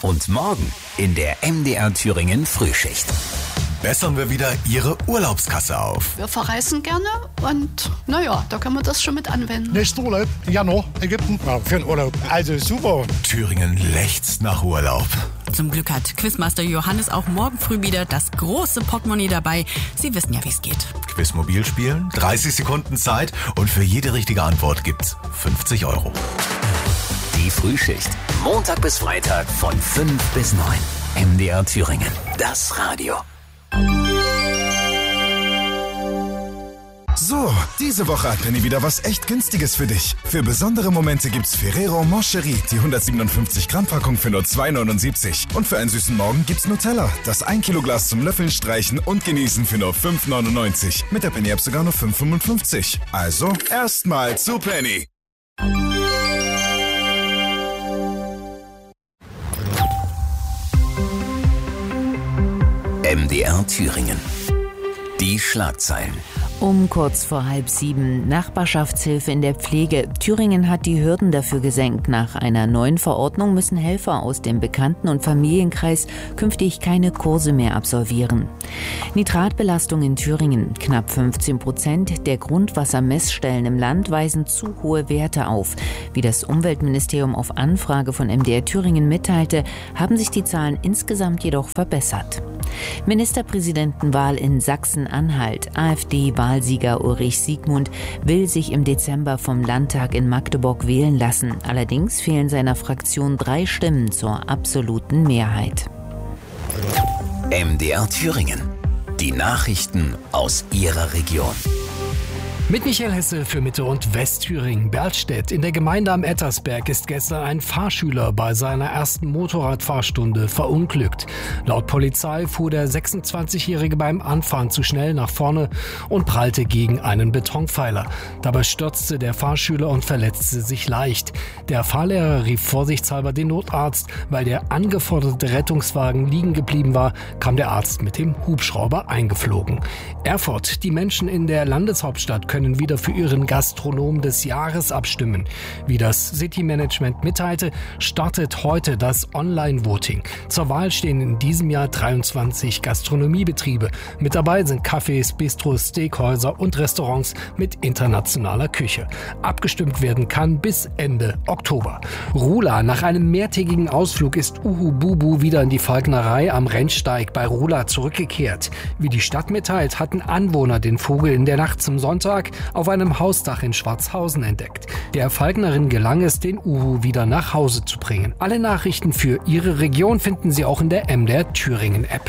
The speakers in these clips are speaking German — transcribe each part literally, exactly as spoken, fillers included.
Und morgen in der M D R Thüringen Frühschicht. Bessern wir wieder Ihre Urlaubskasse auf. Wir verreisen gerne und naja, da können wir das schon mit anwenden. Nächster Urlaub, Januar, Ägypten, ja, für den Urlaub. Also super. Thüringen lechzt nach Urlaub. Zum Glück hat Quizmaster Johannes auch morgen früh wieder das große Portemonnaie dabei. Sie wissen ja, wie es geht. Quizmobil spielen, dreißig Sekunden Zeit und für jede richtige Antwort gibt's fünfzig Euro. Die Frühschicht, Montag bis Freitag von fünf bis neun. M D R Thüringen, das Radio. So, diese Woche hat Penny wieder was echt Günstiges für dich. Für besondere Momente gibt's Ferrero Moncherie, die hundertsiebenundfünfzig Gramm Packung für nur zwei neunundsiebzig. Und für einen süßen Morgen gibt's Nutella, das ein Kilo Glas zum Löffeln, Streichen und Genießen für nur fünf neunundneunzig. Mit der Penny App sogar nur fünf fünfundfünfzig. Also, erstmal zu Penny. M D R Thüringen. Die Schlagzeilen. Um kurz vor halb sieben. Nachbarschaftshilfe in der Pflege. Thüringen hat die Hürden dafür gesenkt. Nach einer neuen Verordnung müssen Helfer aus dem Bekannten- und Familienkreis künftig keine Kurse mehr absolvieren. Nitratbelastung in Thüringen. Knapp fünfzehn Prozent der Grundwassermessstellen im Land weisen zu hohe Werte auf. Wie das Umweltministerium auf Anfrage von M D R Thüringen mitteilte, haben sich die Zahlen insgesamt jedoch verbessert. Ministerpräsidentenwahl in Sachsen-Anhalt. AfD-Wahlsieger Ulrich Siegmund will sich im Dezember vom Landtag in Magdeburg wählen lassen. Allerdings fehlen seiner Fraktion drei Stimmen zur absoluten Mehrheit. M D R Thüringen. Die Nachrichten aus Ihrer Region. Mit Michael Hesse für Mitte- und Westthüringen. Berlstedt. In der Gemeinde am Ettersberg ist gestern ein Fahrschüler bei seiner ersten Motorradfahrstunde verunglückt. Laut Polizei fuhr der sechsundzwanzigjährige beim Anfahren zu schnell nach vorne und prallte gegen einen Betonpfeiler. Dabei stürzte der Fahrschüler und verletzte sich leicht. Der Fahrlehrer rief vorsichtshalber den Notarzt. Weil der angeforderte Rettungswagen liegen geblieben war, kam der Arzt mit dem Hubschrauber eingeflogen. Erfurt. Die Menschen in der Landeshauptstadt können wieder für ihren Gastronom des Jahres abstimmen. Wie das City Management mitteilte, startet heute das Online-Voting. Zur Wahl stehen in diesem Jahr dreiundzwanzig Gastronomiebetriebe. Mit dabei sind Cafés, Bistros, Steakhäuser und Restaurants mit internationaler Küche. Abgestimmt werden kann bis Ende Oktober. Rula. Nach einem mehrtägigen Ausflug ist Uhu Bubu wieder in die Falknerei am Rennsteig bei Rula zurückgekehrt. Wie die Stadt mitteilt, hatten Anwohner den Vogel in der Nacht zum Sonntag auf einem Hausdach in Schwarzhausen entdeckt. Der Falknerin gelang es, den Uhu wieder nach Hause zu bringen. Alle Nachrichten für Ihre Region finden Sie auch in der M D R Thüringen App.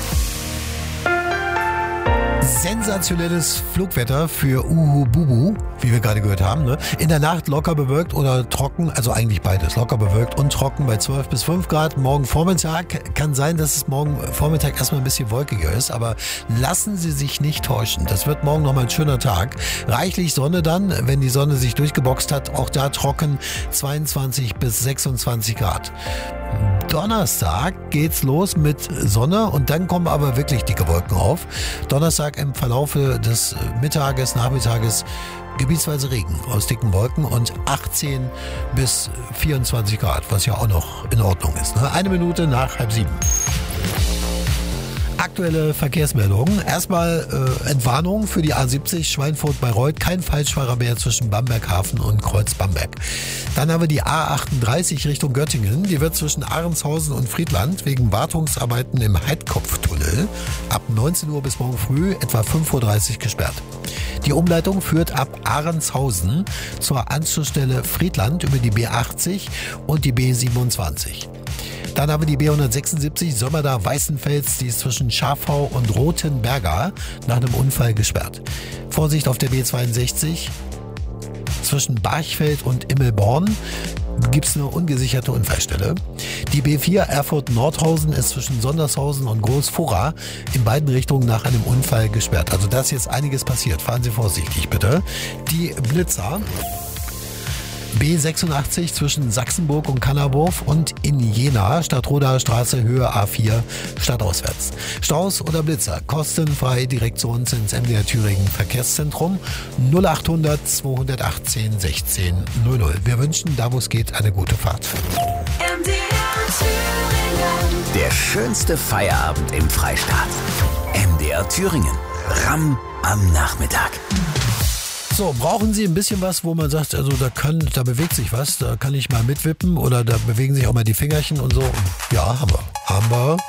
Sensationelles Flugwetter für Uhu Bubu, wie wir gerade gehört haben. Ne? In der Nacht locker bewölkt oder trocken, also eigentlich beides, locker bewölkt und trocken bei zwölf bis fünf Grad. Morgen Vormittag kann sein, dass es morgen Vormittag erstmal ein bisschen wolkiger ist, aber lassen Sie sich nicht täuschen. Das wird morgen nochmal ein schöner Tag. Reichlich Sonne dann, wenn die Sonne sich durchgeboxt hat, auch da trocken zweiundzwanzig bis sechsundzwanzig Grad. Donnerstag geht's los mit Sonne und dann kommen aber wirklich dicke Wolken auf. Donnerstag im Verlaufe des Mittages, Nachmittages gebietsweise Regen aus dicken Wolken und achtzehn bis vierundzwanzig Grad, was ja auch noch in Ordnung ist. Ne? Eine Minute nach halb sieben. Aktuelle Verkehrsmeldungen. Erstmal äh, Entwarnung für die A siebzig Schweinfurt-Bayreuth. Kein Falschfahrer mehr zwischen Bamberghafen und Kreuz-Bamberg. Dann haben wir die A achtunddreißig Richtung Göttingen. Die wird zwischen Ahrenshausen und Friedland wegen Wartungsarbeiten im Heidkopftunnel ab neunzehn Uhr bis morgen früh etwa fünf Uhr dreißig gesperrt. Die Umleitung führt ab Ahrenshausen zur Anschlussstelle Friedland über die B achtzig und die B siebenundzwanzig. Dann haben wir die B hundertsechsundsiebzig Sömmerda-Weißenfels, die ist zwischen Schafau und Rothenberger nach einem Unfall gesperrt. Vorsicht auf der B zweiundsechzig zwischen Barchfeld und Immelborn gibt es eine ungesicherte Unfallstelle. Die B vier Erfurt-Nordhausen ist zwischen Sondershausen und Großfurra in beiden Richtungen nach einem Unfall gesperrt. Also da ist jetzt einiges passiert. Fahren Sie vorsichtig bitte. Die Blitzer. B sechsundachtzig zwischen Sachsenburg und Kannerwurf und in Jena, Stadtroder Straße, Höhe A vier, stadtauswärts. Staus oder Blitzer, kostenfrei direkt zu uns ins M D R Thüringen Verkehrszentrum null achthundert zweihundertachtzehn sechzehn null null. Wir wünschen, da wo es geht, eine gute Fahrt. M D R Thüringen. schönste Feierabend im Freistaat. M D R Thüringen. Ram am Nachmittag. So, brauchen Sie ein bisschen was, wo man sagt, also da kann, da bewegt sich was, da kann ich mal mitwippen oder da bewegen sich auch mal die Fingerchen und so. Ja, haben wir. Haben wir.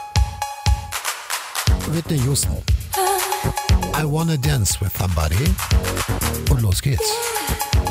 Whitney Houston. I wanna dance with somebody. Und los geht's.